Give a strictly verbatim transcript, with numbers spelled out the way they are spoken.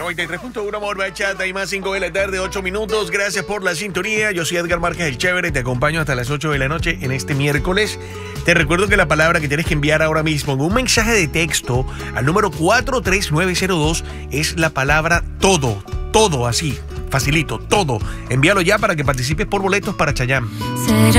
noventa y tres punto uno Amor Bachata y más cinco de la tarde, ocho minutos. Gracias por la sintonía. Yo soy Edgar Márquez el Chévere. Te acompaño hasta las ocho de la noche en este miércoles. Te recuerdo que la palabra que tienes que enviar ahora mismo en un mensaje de texto al número cuatro tres nueve cero dos es la palabra todo. Todo así. Facilito, todo. Envíalo ya para que participes por boletos para Chayanne.